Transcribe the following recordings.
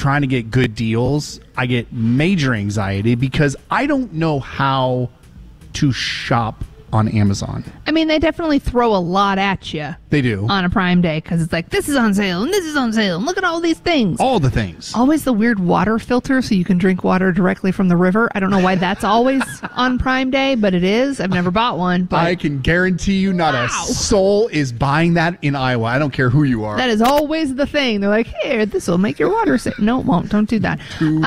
trying to get good deals, I get major anxiety because I don't know how to shop on Amazon. I mean, they definitely throw a lot at you. They do. On a Prime Day, because it's like, this is on sale, and this is on sale, and look at all these things. All the things. Always the weird water filter so you can drink water directly from the river. I don't know why that's always on Prime Day, but it is. I've never bought one. But I can guarantee you not a soul is buying that in Iowa. I don't care who you are. that is always the thing. They're like, here, this will make your water safe. No, it won't. Don't do that.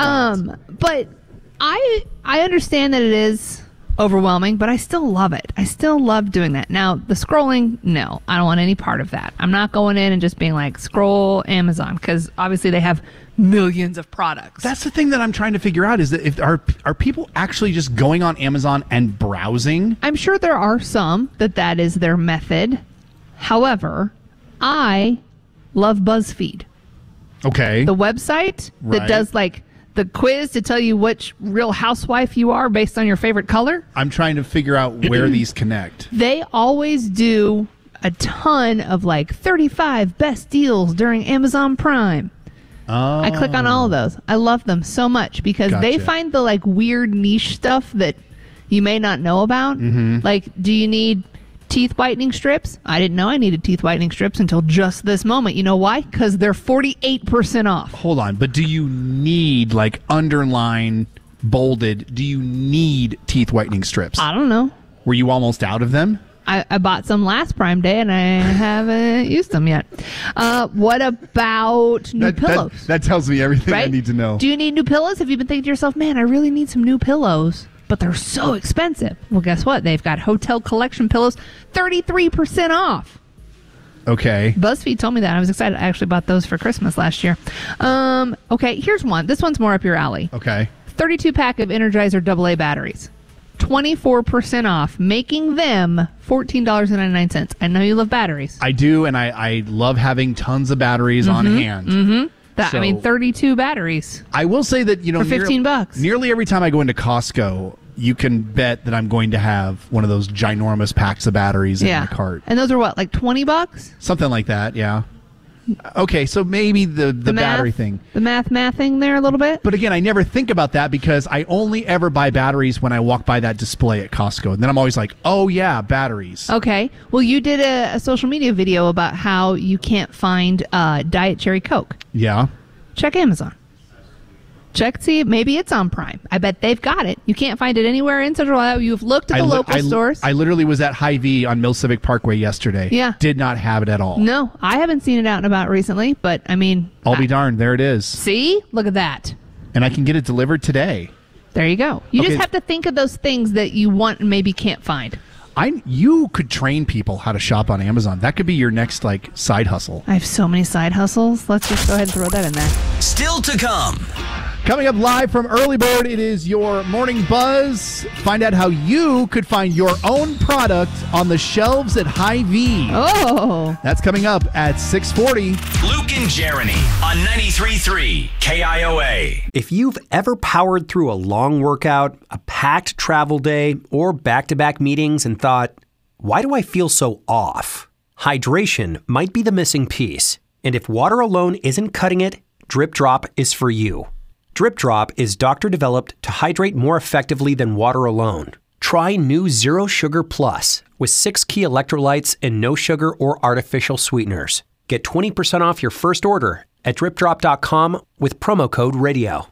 But I understand that it is overwhelming, but I still love it. I still love doing that. Now, the scrolling, no, I don't want any part of that. I'm not going in and just being like, scroll Amazon, because obviously they have millions of products. That's the thing that I'm trying to figure out is that if are people actually just going on Amazon and browsing? I'm sure there are some that is their method. However, I love BuzzFeed. Okay. The website that does like the quiz to tell you which Real Housewife you are based on your favorite color. I'm trying to figure out where these connect. They always do a ton of like 35 best deals during Amazon Prime. Oh. I click on all of those. I love them so much because they find the like weird niche stuff that you may not know about. Mm-hmm. Like, do you need teeth whitening strips? I didn't know I needed teeth whitening strips until just this moment. You know why? Because they're 48% off. Hold on, but do you need like underline, bolded? Do you need teeth whitening strips? I don't know. Were you almost out of them? I bought some last Prime Day and I haven't used them yet. What about new pillows? That tells me everything I need to know. Do you need new pillows? Have you been thinking to yourself, man, I really need some new pillows, but they're so expensive? Well, guess what? They've got hotel collection pillows 33% off. Okay. BuzzFeed told me that. I was excited. I actually bought those for Christmas last year. Okay, here's one. This one's more up your alley. Okay. 32-pack of Energizer AA batteries. 24% off, making them $14.99. I know you love batteries. I do, and I love having tons of batteries on hand. Mm-hmm. I mean, 32 batteries. I will say that, for $15. Nearly every time I go into Costco, you can bet that I'm going to have one of those ginormous packs of batteries in my cart. And those are what, like $20? Something like that, yeah. Okay, so maybe the battery thing. The mathing there a little bit. But again, I never think about that because I only ever buy batteries when I walk by that display at Costco. And then I'm always like, oh yeah, batteries. Okay. Well, you did a social media video about how you can't find Diet Cherry Coke. Yeah. Check Amazon. Check, see, maybe it's on Prime. I bet they've got it. You can't find it anywhere in Central Iowa. You've looked at the local stores. I literally was at Hy-Vee on Mill Civic Parkway yesterday. Yeah. Did not have it at all. No, I haven't seen it out and about recently, but I mean... I'll be darned. There it is. See? Look at that. And I can get it delivered today. There you go. You just have to think of those things that you want and maybe can't find. You could train people how to shop on Amazon. That could be your next side hustle. I have so many side hustles. Let's just go ahead and throw that in there. Still to come. Coming up live from Early Bird, it is your Morning Buzz. Find out how you could find your own product on the shelves at Hy-Vee. Oh. That's coming up at 6:40. Luke and Jeremy on 93.3 KIOA. If you've ever powered through a long workout, a packed travel day, or back-to-back meetings and thought, why do I feel so off? Hydration might be the missing piece. And if water alone isn't cutting it, Drip Drop is for you. Drip Drop is doctor-developed to hydrate more effectively than water alone. Try new Zero Sugar Plus with 6 key electrolytes and no sugar or artificial sweeteners. Get 20% off your first order at dripdrop.com with promo code RADIO.